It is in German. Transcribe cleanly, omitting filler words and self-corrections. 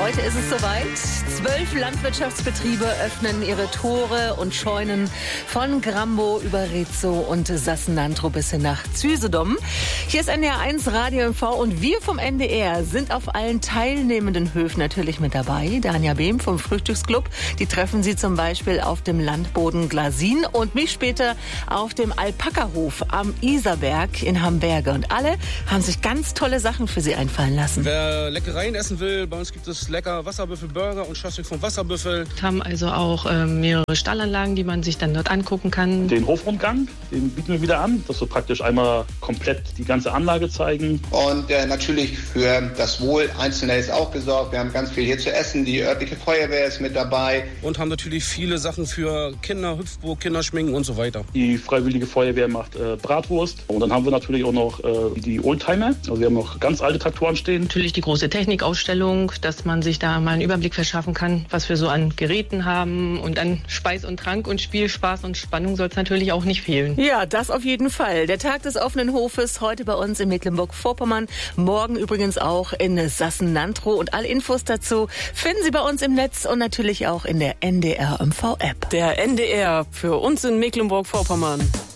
Heute ist es soweit. 12 Landwirtschaftsbetriebe öffnen ihre Tore und Scheunen von Grambow über Reetzow und Sassenantro bis hin nach Züsedom. Hier ist NDR 1 Radio MV und wir vom NDR sind auf allen teilnehmenden Höfen natürlich mit dabei. Danja Behm vom Frühstücksclub, die treffen Sie zum Beispiel auf dem Landboden Glasin und mich später auf dem Alpaka-Hof am Isarberg in Hamberge. Und alle haben sich ganz tolle Sachen für Sie einfallen lassen. Wer Leckereien essen will, bei uns gibt es lecker Wasserbüffel-Burger und Schaschlik vom Wasserbüffel. Wir haben also auch mehrere Stallanlagen, die man sich dann dort angucken kann. Den Hofrundgang, den bieten wir wieder an, dass wir praktisch einmal komplett die ganze Anlage zeigen. Und natürlich für das Wohl Einzelner ist auch gesorgt. Wir haben ganz viel hier zu essen. Die örtliche Feuerwehr ist mit dabei. Und haben natürlich viele Sachen für Kinder, Hüpfburg, Kinderschminken und so weiter. Die Freiwillige Feuerwehr macht Bratwurst. Und dann haben wir natürlich auch noch die Oldtimer. Also wir haben noch ganz alte Traktoren stehen. Natürlich die große Technikausstellung, dass man sich da mal einen Überblick verschaffen kann, was wir so an Geräten haben. Und an Speis und Trank und Spiel, Spaß und Spannung soll es natürlich auch nicht fehlen. Ja, das auf jeden Fall. Der Tag des offenen Hofes heute bei uns in Mecklenburg-Vorpommern. Morgen übrigens auch in Sassenantro. Und alle Infos dazu finden Sie bei uns im Netz und natürlich auch in der NDR MV-App. Der NDR für uns in Mecklenburg-Vorpommern.